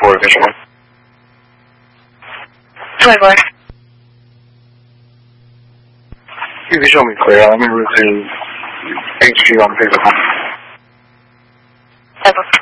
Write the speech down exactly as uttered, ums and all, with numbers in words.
for visual. twenty-four. You can show me clear. Let me route to H Q on Facebook.